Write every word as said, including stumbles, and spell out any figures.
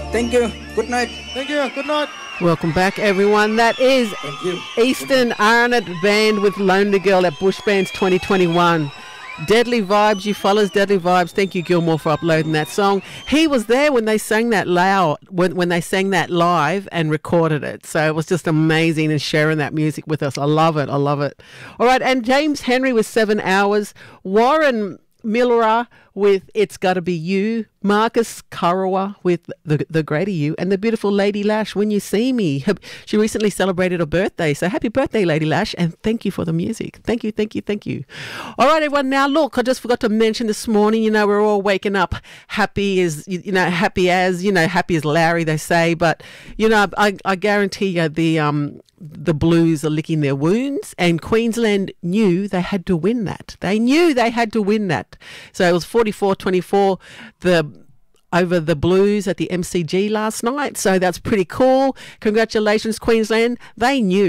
Thank you. Good night. Thank you. Good night. Welcome back, everyone. That is Thank you. Eastern Arnott Band with Lonely Girl at Bush Bands twenty twenty-one. Deadly Vibes, you fellas, Deadly Vibes. Thank you, Gilmore, for uploading that song. He was there when they sang that loud, when, when they sang that live and recorded it. So it was just amazing and sharing that music with us. I love it. I love it. All right, and James Henry with Seven Hours. Warren Miller with It's Gotta Be You. Marcus Karawa with the the Greater You, and the beautiful Lady Lash, When You See Me. She recently celebrated her birthday, so happy birthday, Lady Lash, and thank you for the music. Thank you, thank you, thank you. All right, everyone. Now, look, I just forgot to mention this morning, you know, we're all waking up happy as, you know, happy as, you know, happy as Larry, they say, but, you know, I, I guarantee you the um the Blues are licking their wounds, and Queensland knew they had to win that. They knew they had to win that. So it was forty-four twenty-four the over the Blues at the M C G last night. So that's pretty cool. Congratulations, Queensland. They knew.